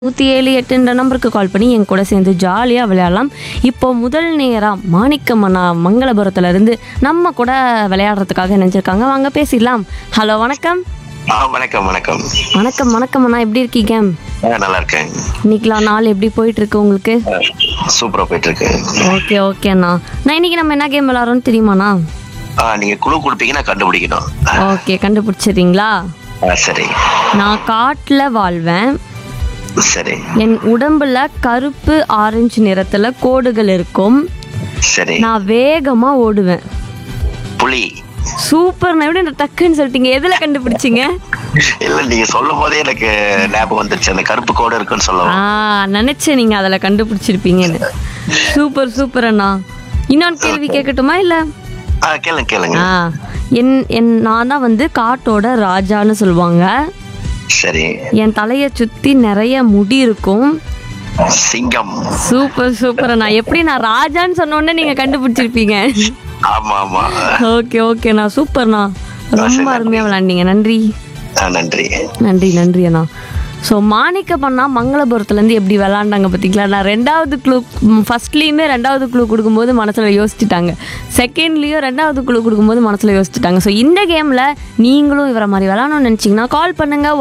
107.8 நம்பருக்கு கால் பண்ணி என் கூட சேர்ந்து ஜாலியாக விளையாடலாம். இப்போ முதல் நேராக மாணிக்கம்மண்ணா மங்களபுரத்துலேருந்து நம்ம கூட விளையாடுறதுக்காக நினைச்சிருக்காங்க. வாங்க பேசிடலாம். ஹலோ, வணக்கம். வணக்கம் வணக்கம். வணக்கம் வணக்கம் அண்ணா, எப்படி இருக்கீங்க? நல்லா இருக்கேன். இன்னைக்கெலாம் நாள் எப்படி போயிட்டு இருக்கு உங்களுக்கு? சூப்பரா போயிட்டு இருக்கு. ஓகே ஓகே அண்ணா. நான் இன்னைக்கு நம்ம என்ன கேம் விளையாடுறோம்னு தெரியுமாண்ணா? நீங்க குழு கொடுப்பீங்கன்னா கண்டுபிடிக்கணும். ஓகே, கண்டுபிடிச்சிடுறீங்களா? சரி நான் காட்டில் வாழ்வேன். சரி என் உடம்புல கருப்பு ஆரஞ்சு நிறத்துல கோடுகள் இருக்கும். சரி. நான் வேகமா ஓடுவேன். புலி. சூப்பர். நான் எப்படி டக்குன்னு சொல்லிட்டீங்க? எதுல கண்டுபிடிச்சீங்க? இல்ல, நீங்க சொல்லும் போதே எனக்கு ஞாபகம் வந்துருச்சு, அந்த கருப்பு கோடு இருக்குன்னு சொல்லுவோம். நினைச்சேன் நீங்க அதுல கண்டுபிடிச்சிருப்பீங்கன்னு. சூப்பர் சூப்பர் அண்ணா. இன்னொன்னு கேள்வி கேட்கட்டுமா இல்ல? கேளுங்க கேளுங்க. நான் தான் வந்து காட்டோட ராஜான்னு சொல்லுவாங்க. சரி. என் தலைய சுத்தி நிறைய முடி இருக்கும். சிங்கம். சூப்பர் சூப்பர் அண்ணா. எப்படி நான் ராஜான்னு சொன்ன உடனே நீங்க கண்டுபிடிச்சிருப்பீங்க? ஆமா ஆமா. ஓகே ஓகேண்ணா, சூப்பர்ண்ணா. ரொம்ப அருமையா விளையாண்டீங்க. நன்றி நன்றி நன்றி நன்றி அண்ணா. ஸோ மாணிக்கம்மண்ணா மங்களபுரத்துலேருந்து எப்படி விளாண்டாங்க பார்த்தீங்களா? நான் ரெண்டாவது க்ளூ ஃபஸ்ட்லேயுமே ரெண்டாவது க்ளூ கொடுக்கும்போது மனசில் யோசிச்சுட்டாங்க, செகண்ட்லேயும் ரெண்டாவது க்ளூ கொடுக்கும்போது மனசில் யோசிச்சுட்டாங்க. ஸோ இந்த கேமில் நீங்களும் இவரை மாதிரி விளாடணும்னு நினச்சிங்கன்னா கால் பண்ணுங்கள்.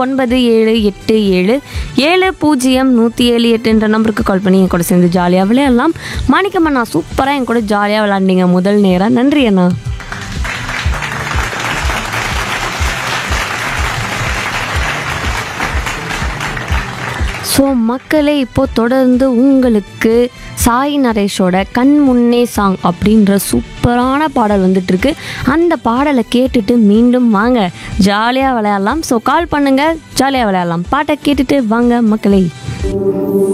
9787700107 நம்பருக்கு கால் பண்ணி என் கூட சேர்ந்து ஜாலியாக விளையாடலாம். மாணிக்கம்மண்ணா சூப்பராக என் கூட ஜாலியாக விளாண்டிங்க முதல் நேரம். நன்றி அண்ணா. ஸோ மக்களே, இப்போது தொடர்ந்து உங்களுக்கு சாய் நரேஷோட கண் முன்னே சாங் அப்படின்ற சூப்பரான பாடல் வந்துட்டுருக்கு. அந்த பாடலை கேட்டுட்டு மீண்டும் வாங்க ஜாலியாக விளையாடலாம். ஸோ கால் பண்ணுங்கள், ஜாலியாக விளையாடலாம். பாட்டை கேட்டுட்டு வாங்க மக்களே.